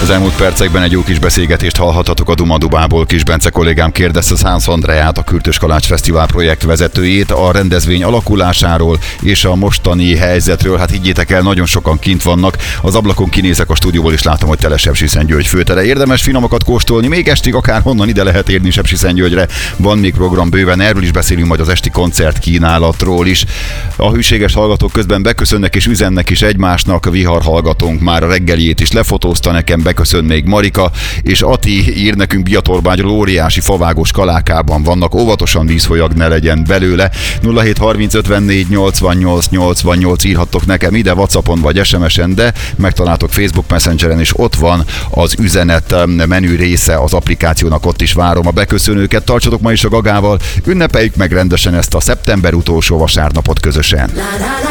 Az elmúlt percekben egy jó kis beszélgetést hallhatatok a Duma Dubából. Kis Bence kollégám kérdezte Szánsz Andreát, a Kürtös Kalács Fesztivál projektvezetőjét a rendezvény alakulásáról és a mostani helyzetről. Hát higgyétek el, nagyon sokan kint vannak. Az ablakon kinézek a stúdióból, és látom, hogy tele Sepsiszentgyörgy főtere. Érdemes finomakat kóstolni, még estig akár honnan ide lehet érni Sepsiszentgyörgyre. Van még program bőven, erről is beszélünk, majd az esti koncertkínálatról is. A hűséges hallgatók közben beköszönnek és üzennek is egymásnak. A Vihar hallgatónk már a reggeliét is lefotózta nekem, beköszön még Marika, és Ati ír nekünk Biatorbágyról, óriási favágos kalákában vannak, óvatosan vízfolyag ne legyen belőle. 0730 54 88 88 írhattok nekem ide WhatsAppon vagy SMS-en, de megtaláltok Facebook Messengeren, és ott van az üzenet menü része az applikációnak, ott is várom a beköszönőket. Tartsatok ma is a Gagával, ünnepeljük meg rendesen ezt a szeptember utolsó vasárnapot közösen.